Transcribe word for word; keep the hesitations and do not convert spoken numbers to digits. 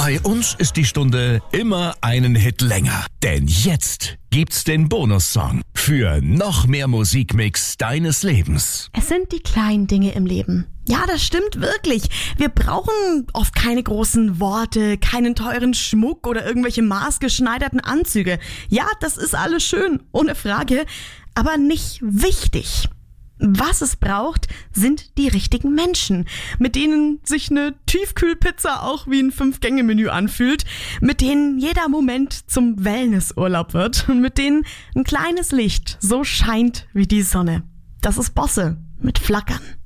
Bei uns ist die Stunde immer einen Hit länger. Denn jetzt gibt's den Bonussong für noch mehr Musikmix deines Lebens. Es sind die kleinen Dinge im Leben. Ja, das stimmt wirklich. Wir brauchen oft keine großen Worte, keinen teuren Schmuck oder irgendwelche maßgeschneiderten Anzüge. Ja, das ist alles schön, ohne Frage, aber nicht wichtig. Was es braucht, sind die richtigen Menschen, mit denen sich eine Tiefkühlpizza auch wie ein Fünf-Gänge-Menü anfühlt, mit denen jeder Moment zum Wellnessurlaub wird und mit denen ein kleines Licht so scheint wie die Sonne. Das ist Bosse mit Flackern.